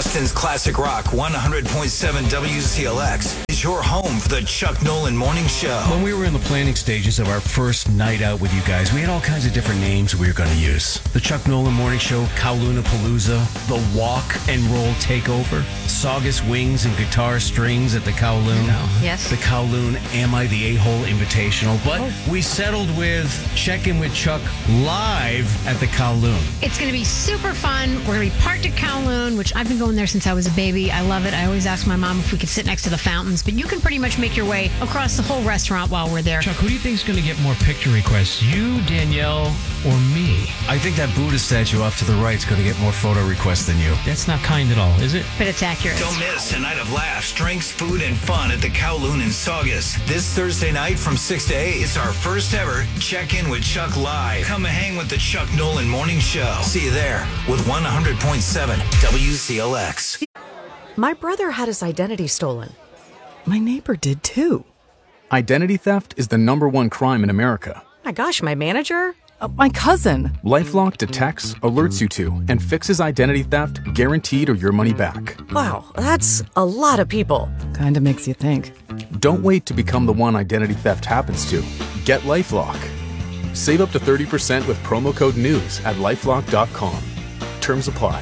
Austin's classic rock 100.7 WCLX is your home for the Chuck Nolan Morning Show. When we were in the planning stages of our first night out with you guys, we had all kinds of different names we were going to use. The Chuck Nolan Morning Show, Kowloon Palooza, The Walk and Roll Takeover, Saugus Wings and Guitar Strings at the Kowloon. Yes. The Kowloon Am I the A-Hole Invitational. But we settled with Check In with Chuck live at the Kowloon. It's going to be super fun. We're going to be parked at Kowloon, which I've been going there since I was a baby. I love it. I always ask my mom if we could sit next to the fountains, but you can pretty much make your way across the whole restaurant while we're there. Chuck, who do you think is going to get more picture requests, you, Danielle, or me? I think that Buddha statue off to the right is going to get more photo requests than you. That's not kind at all, is it? But it's accurate. Don't miss a night of laughs, drinks, food, and fun at the Kowloon in Saugus. This Thursday night from 6 to 8, it's our first ever Check In with Chuck Live. Come and hang with the Chuck Nolan Morning Show. See you there with 100.7 WCLX. My brother had his identity stolen. My neighbor did too. Identity theft is the #1 crime in America. My gosh, my manager? My cousin. LifeLock detects, alerts you to, and fixes identity theft guaranteed or your money back. Wow, that's a lot of people. Kinda makes you think. Don't wait to become the one identity theft happens to. Get LifeLock. Save up to 30% with promo code NEWS at LifeLock.com. Terms apply.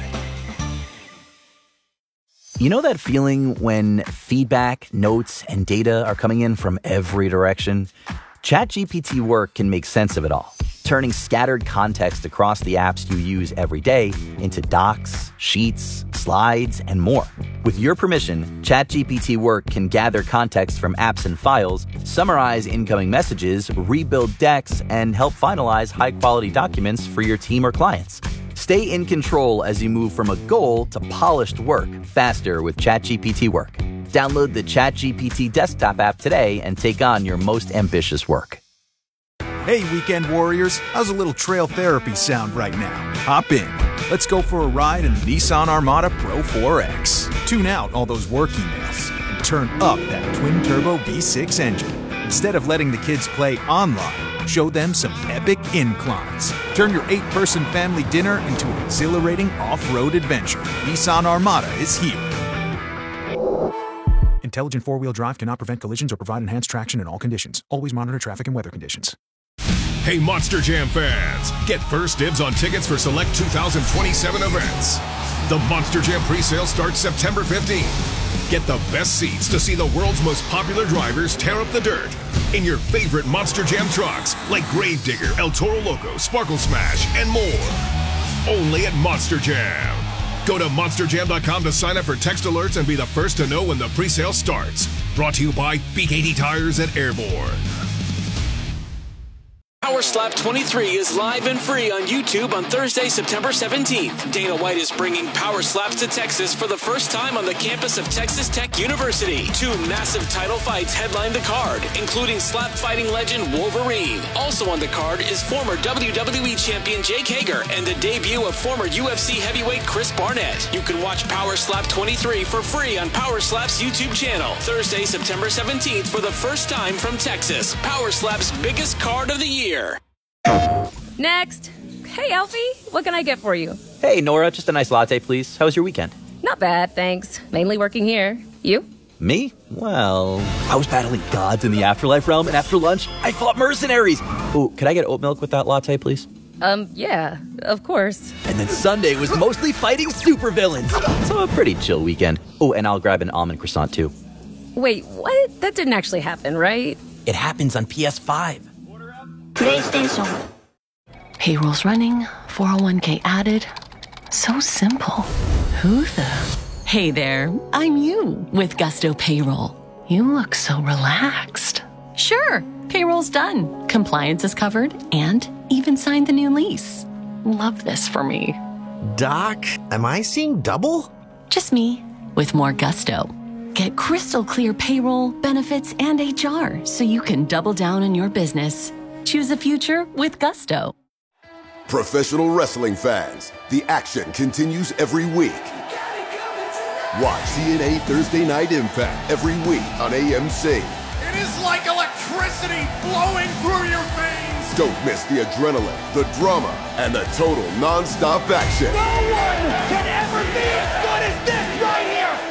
You know that feeling when feedback, notes, and data are coming in from every direction? ChatGPT Work can make sense of it all, turning scattered context across the apps you use every day into docs, sheets, slides, and more. With your permission, ChatGPT Work can gather context from apps and files, summarize incoming messages, rebuild decks, and help finalize high-quality documents for your team or clients. Stay in control as you move from a goal to polished work faster with ChatGPT Work. Download the ChatGPT desktop app today and take on your most ambitious work. Hey, weekend warriors, how's a little trail therapy sound right now? Hop in. Let's go for a ride in the Nissan Armada Pro 4X. Tune out all those work emails and turn up that twin-turbo V6 engine. Instead of letting the kids play online, show them some epic inclines. Turn your 8-person family dinner into an exhilarating off-road adventure. Nissan Armada is here. Intelligent four-wheel drive cannot prevent collisions or provide enhanced traction in all conditions. Always monitor traffic and weather conditions. Hey, Monster Jam fans! Get first dibs on tickets for select 2027 events. The Monster Jam presale starts September 15th. Get the best seats to see the world's most popular drivers tear up the dirt in your favorite Monster Jam trucks like Gravedigger, El Toro Loco, Sparkle Smash, and more. Only at Monster Jam. Go to monsterjam.com to sign up for text alerts and be the first to know when the presale starts. Brought to you by BKT Tires and Airborne. Power Slap 23 is live and free on YouTube on Thursday, September 17th. Dana White is bringing Power Slaps to Texas for the first time on the campus of Texas Tech University. 2 massive title fights headline the card, including slap fighting legend Wolverine. Also on the card is former WWE champion Jake Hager and the debut of former UFC heavyweight Chris Barnett. You can watch Power Slap 23 for free on Power Slap's YouTube channel. Thursday, September 17th for the first time from Texas. Power Slap's biggest card of the year. Next. Hey, Alfie, what can I get for you? Hey, Nora, just a nice latte, please. How was your weekend? Not bad, thanks. Mainly working here. You? Me? Well, I was battling gods in the afterlife realm, and after lunch, I fought mercenaries. Ooh, could I get oat milk with that latte, please? Yeah, of course. And then Sunday was mostly fighting supervillains. So a pretty chill weekend. Oh, and I'll grab an almond croissant, too. Wait, what? That didn't actually happen, right? It happens on PS5. PlayStation. Payroll's running, 401k added. So simple. Who the? Hey there, I'm you with Gusto Payroll. You look so relaxed. Sure, payroll's done. Compliance is covered and even signed the new lease. Love this for me. Doc, am I seeing double? Just me with more gusto. Get crystal clear payroll, benefits, and HR so you can double down on your business. Choose a future with Gusto. Professional wrestling fans, the action continues every week. Watch TNA Thursday Night Impact every week on AMC. It is like electricity flowing through your veins. Don't miss the adrenaline, the drama, and the total non-stop action. No one can ever be as good as this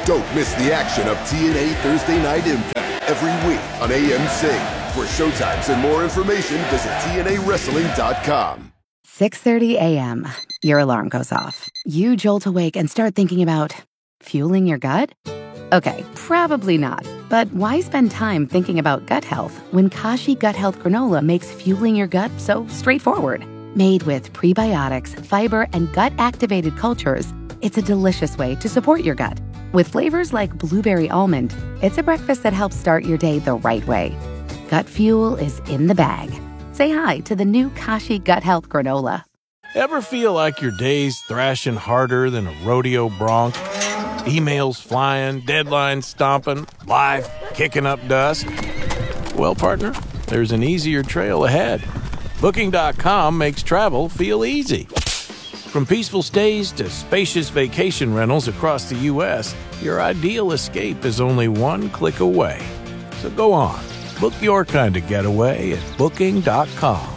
Don't miss the action of TNA Thursday Night Impact every week on AMC. For showtimes and more information, visit TNAWrestling.com. 6:30 a.m. Your alarm goes off. You jolt awake and start thinking about fueling your gut? Okay, probably not. But why spend time thinking about gut health when Kashi Gut Health Granola makes fueling your gut so straightforward? Made with prebiotics, fiber, and gut-activated cultures, it's a delicious way to support your gut. With flavors like blueberry almond, it's a breakfast that helps start your day the right way. Gut fuel is in the bag. Say hi to the new Kashi Gut Health Granola. Ever feel like your day's thrashing harder than a rodeo bronc? Emails flying, deadlines stomping, life kicking up dust? Well, partner, there's an easier trail ahead. Booking.com makes travel feel easy. From peaceful stays to spacious vacation rentals across the U.S., your ideal escape is only one click away. So go on, book your kind of getaway at Booking.com.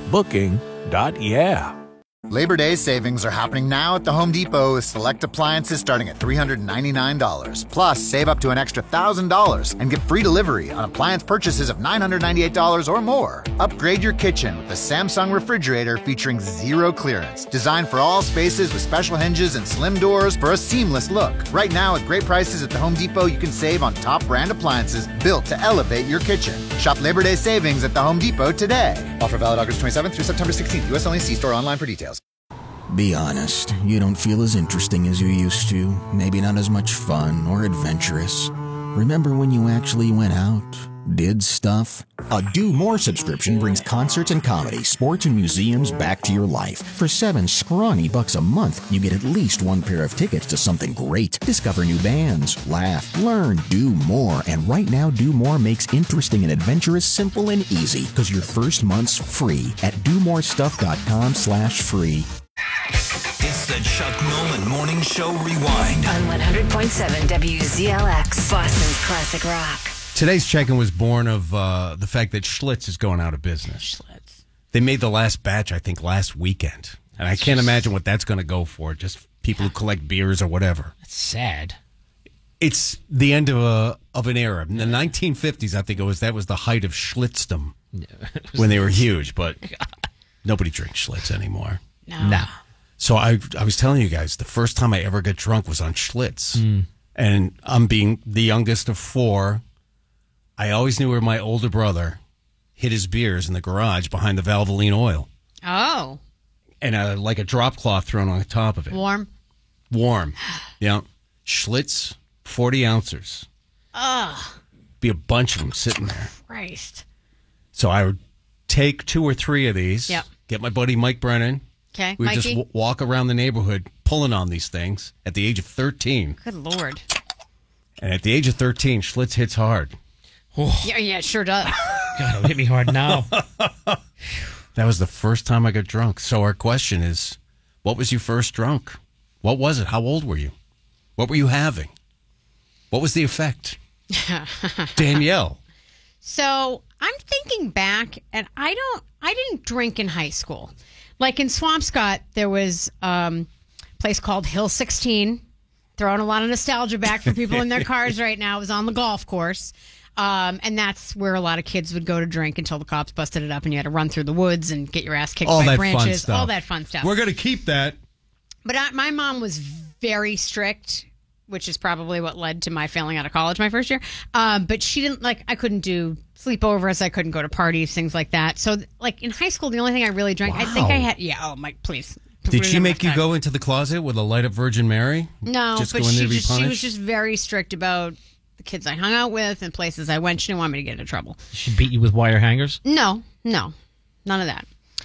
Booking.yeah. Labor Day savings are happening now at the Home Depot with select appliances starting at $399. Plus, save up to an extra $1,000 and get free delivery on appliance purchases of $998 or more. Upgrade your kitchen with the Samsung refrigerator featuring zero clearance. Designed for all spaces with special hinges and slim doors for a seamless look. Right now, at great prices at the Home Depot, you can save on top brand appliances built to elevate your kitchen. Shop Labor Day savings at the Home Depot today. Offer valid August 27th through September 16th. U.S. only. See store online for details. Be honest, you don't feel as interesting as you used to. Maybe not as much fun or adventurous. Remember when you actually went out, did stuff? A Do More subscription brings concerts and comedy, sports and museums back to your life. For $7 scrawny bucks a month, you get at least one pair of tickets to something great. Discover new bands, laugh, learn, do more. And right now, Do More makes interesting and adventurous simple and easy, because your first month's free at domorestuff.com/free. It's the Chuck Nolan Morning Show Rewind on 100.7 WZLX, Boston's classic rock. Today's check-in was born of the fact that Schlitz is going out of business. Schlitz. They made the last batch, I think, last weekend. And I can't imagine what that's going to go for, just people who collect beers or whatever. That's sad. It's the end of an era. In the 1950s, I think that was the height of Schlitzdom when they were huge, but nobody drinks Schlitz anymore. No. So I was telling you guys, the first time I ever got drunk was on Schlitz. And I'm being the youngest of four. I always knew where my older brother hid his beers in the garage behind the Valvoline oil. Oh. And like a drop cloth thrown on top of it. Warm. Yeah. Schlitz, 40 ounces. Ugh. Be a bunch of them sitting there. Christ. So I would take 2 or 3 of these. Yep. Get my buddy Mike Brennan. Okay, We would Mikey? just walk around the neighborhood pulling on these things at the age of 13. Good Lord. And at the age of 13, Schlitz hits hard. Yeah, it sure does. God, it'll hit me hard now. That was the first time I got drunk. So our question is, what was your first drunk? What was it? How old were you? What were you having? What was the effect? Danielle. So I'm thinking back, and I didn't drink in high school. Like in Swampscott, there was a place called Hill 16. Throwing a lot of nostalgia back for people in their cars right now. It was on the golf course. And that's where a lot of kids would go to drink until the cops busted it up and you had to run through the woods and get your ass kicked by branches. All that fun stuff. We're going to keep that. But my mom was very strict, which is probably what led to my failing out of college my first year. But she didn't, I couldn't do sleepovers. I couldn't go to parties, things like that. So, in high school, the only thing I really drank, I think I had, Mike, please. Did she make you go into the closet with a light up Virgin Mary? No, just but go in there to be she punished? was just very strict about the kids I hung out with and places I went. She didn't want me to get into trouble. She beat you with wire hangers? No, none of that.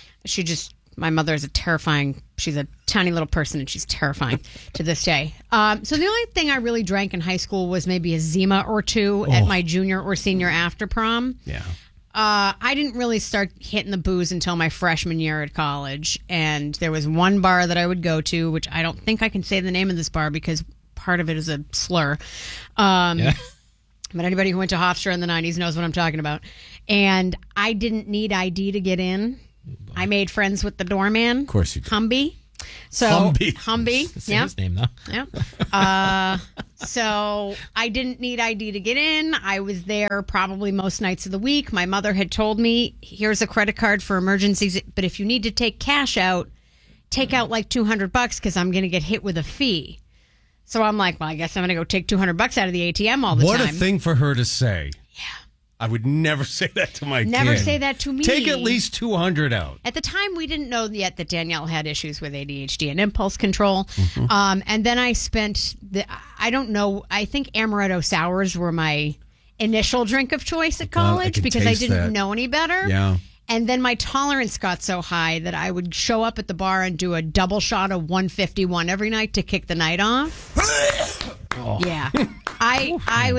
My mother is she's a tiny little person and she's terrifying to this day. So the only thing I really drank in high school was maybe a Zima or two at my junior or senior after prom. Yeah. I didn't really start hitting the booze until my freshman year at college. And there was one bar that I would go to, which I don't think I can say the name of this bar because part of it is a slur. But anybody who went to Hofstra in the 90s knows what I'm talking about. And I didn't need ID to get in. I made friends with the doorman. Of course you did. Humby. So Humby. Humby. That's his name, though. Yeah. So I didn't need ID to get in. I was there probably most nights of the week. My mother had told me, here's a credit card for emergencies, but if you need to take cash out, take out like $200 because I'm going to get hit with a fee. So I'm like, well, I guess I'm going to go take $200 out of the ATM all the time. What a thing for her to say. Yeah. I would never say that to my kid. Never say that to me. Take at least 200 out. At the time, we didn't know yet that Danielle had issues with ADHD and impulse control. And then I spent, I don't know, I think Amaretto Sours were my initial drink of choice at college because I didn't know any better. Yeah. And then my tolerance got so high that I would show up at the bar and do a double shot of 151 every night to kick the night off. Yeah. I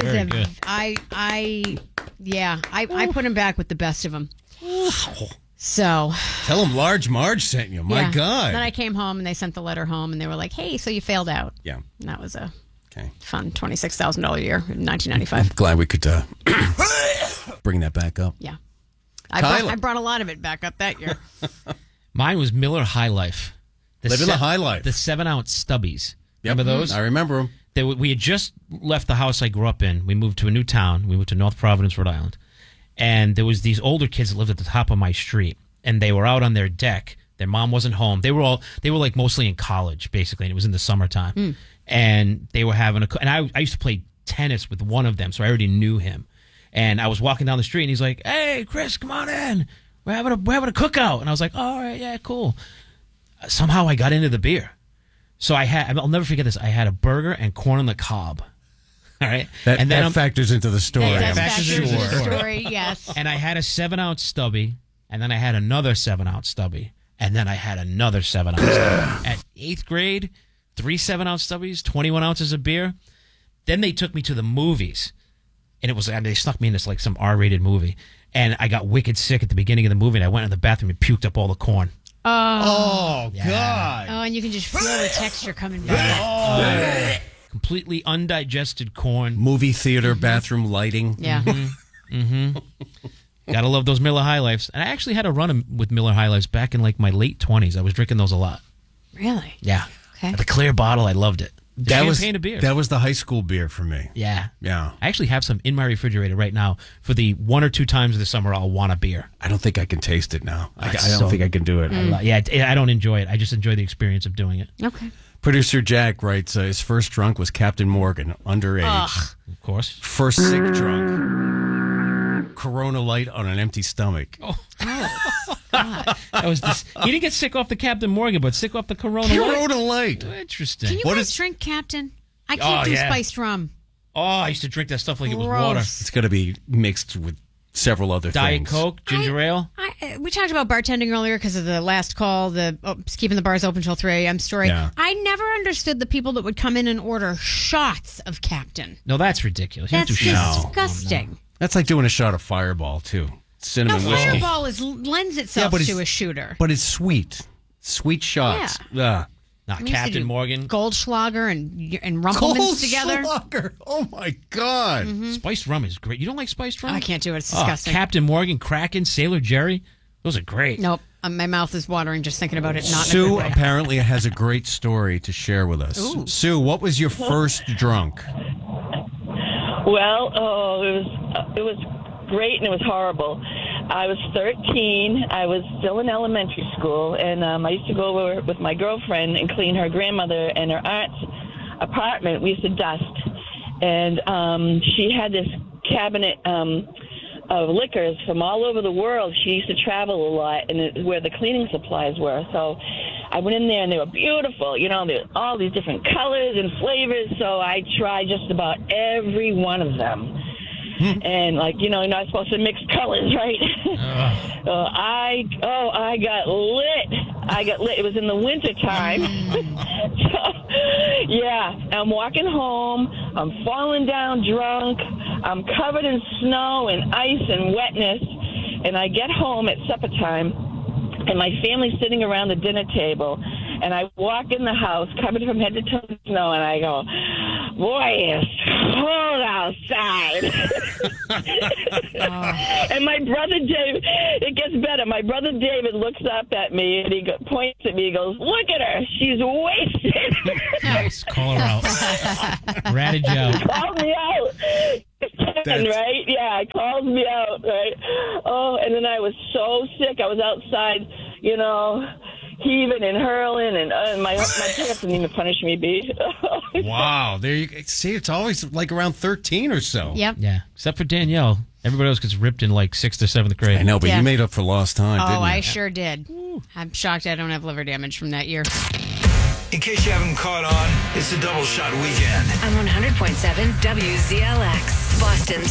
put him back with the best of them. So tell him Large Marge sent you. My God. Then I came home and they sent the letter home and they were like, "Hey, so you failed out." Yeah. And that was a fun $26,000 year in 1995. I'm glad we could bring that back up. Yeah. I brought a lot of it back up that year. Mine was Miller High Life. Living the high life. The 7-ounce stubbies. Remember those? I remember them. We had just left the house I grew up in. We moved to a new town. We moved to North Providence, Rhode Island. And there was these older kids that lived at the top of my street. And they were out on their deck. Their mom wasn't home. They were like mostly in college, basically. And it was in the summertime. And they were having and I used to play tennis with one of them, so I already knew him. And I was walking down the street, and he's like, "Hey, Chris, come on in. We're having a cookout." And I was like, "All right, yeah, cool." Somehow I got into the beer. So I'll never forget this. I had a burger and corn on the cob. All right. That factors into the story. That factors into the story, yes. And I had a 7-ounce stubby, and then I had another 7-ounce stubby, and then I had another 7-ounce stubby. At 8th grade, 3 7-ounce stubbies, 21 ounces of beer. Then they took me to the movies. And they snuck me in this like some R-rated movie, and I got wicked sick at the beginning of the movie. And I went in the bathroom and puked up all the corn. Oh God! Oh, and you can just feel the texture coming back. Completely undigested corn. Movie theater bathroom lighting. Yeah. Gotta love those Miller High Lifes. And I actually had a run with Miller High Lifes back in like my late 20s. I was drinking those a lot. Really? Yeah. Okay. The clear bottle, I loved it. That was beer. That was the high school beer for me. Yeah. Yeah. I actually have some in my refrigerator right now for the 1 or 2 times of the summer I'll want a beer. I don't think I can taste it now. I don't think I can do it. I don't enjoy it. I just enjoy the experience of doing it. Okay. Producer Jack writes, his first drunk was Captain Morgan, underage. Of course. First sick drunk. Corona Light on an empty stomach. Oh. God. You didn't get sick off the Captain Morgan, but sick off the Corona Light. Interesting. Can you guys drink Captain? I can't do spiced rum. Oh, I used to drink that stuff like it was water. It's got to be mixed with several other Diet things. Coke, ginger ale. We talked about bartending earlier because of the last call, keeping the bars open till 3 a.m. story. Yeah. I never understood the people that would come in and order shots of Captain. No, that's ridiculous. That's disgusting. No. That's like doing a shot of Fireball, too. Cinnamon whiskey. Fireball lends itself to a shooter. But it's sweet. Sweet shots. Yeah. Captain Morgan. Goldschlager and Rumpelmans together. Goldschlager. Oh, my God. Mm-hmm. Spiced rum is great. You don't like spiced rum? I can't do it. It's disgusting. Captain Morgan, Kraken, Sailor Jerry. Those are great. Nope. My mouth is watering just thinking about it. Sue apparently has a great story to share with us. Ooh. Sue, what was your first drunk? Well, it was great and it was horrible. I was 13. I was still in elementary school, and I used to go over with my girlfriend and clean her grandmother and her aunt's apartment. We used to dust, and she had this cabinet of liquors from all over the world. She used to travel a lot, and where the cleaning supplies were. So I went in there, and they were beautiful. You know, all these different colors and flavors. So I tried just about every one of them. And you're not supposed to mix colors, right? I got lit. It was in the wintertime. I'm walking home. I'm falling down drunk. I'm covered in snow and ice and wetness. And I get home at supper time, and my family's sitting around the dinner table. And I walk in the house covered from head to toe in snow, and I go, boy, it's cold outside. And my brother David, it gets better. My brother David looks up at me and he points at me. He goes, "Look at her, she's wasted." Nice, call her out. Ratted you out. Called me out. Right? Yeah, calls me out. Right? Oh, and then I was so sick. I was outside, heaving and hurling, and my parents didn't even punish me, B. Wow. There you see, it's always like around 13 or so. Yep. Yeah, except for Danielle. Everybody else gets ripped in like 6th or 7th grade. I know, but you made up for lost time, didn't you? I sure did. I'm shocked I don't have liver damage from that year. In case you haven't caught on, it's a double shot weekend. On 100.7 WZLX, Boston's